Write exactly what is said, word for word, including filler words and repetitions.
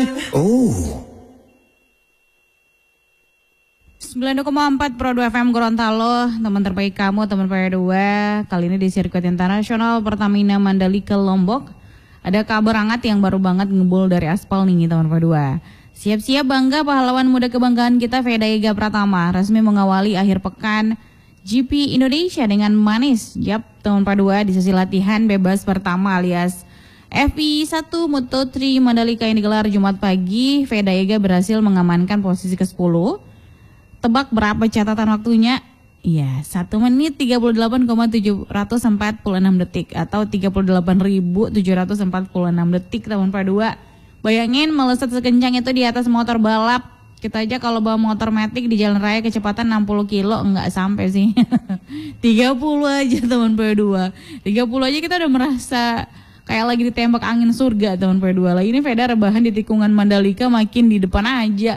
Oh. sembilan koma empat Pro dua F M Gorontalo, teman terbaik kamu, teman P dua. Kali ini di sirkuit internasional Pertamina Mandalika Lombok. Ada kabar hangat yang baru banget ngebul dari aspal nih teman P dua. Siap-siap bangga pahlawan muda kebanggaan kita Veda Ega Pratama resmi mengawali akhir pekan G P Indonesia dengan manis. Yap, teman P dua di sesi latihan bebas pertama alias F I satu Moto tiga Mandalika yang digelar Jumat pagi, Veda Ega berhasil mengamankan posisi ke sepuluh. Tebak berapa catatan waktunya? Iya, satu menit tiga puluh delapan koma tujuh empat enam detik atau tiga puluh delapan ribu tujuh ratus empat puluh enam detik teman P dua. Bayangin melesat sekencang itu di atas motor balap. Kita aja kalau bawa motor matic di jalan raya kecepatan enam puluh kilo enggak sampai sih. tiga puluh aja teman P dua. tiga puluh aja kita udah merasa kayak lagi ditembak angin surga teman P dua. Lah ini Veda rebahan di tikungan Mandalika makin di depan aja.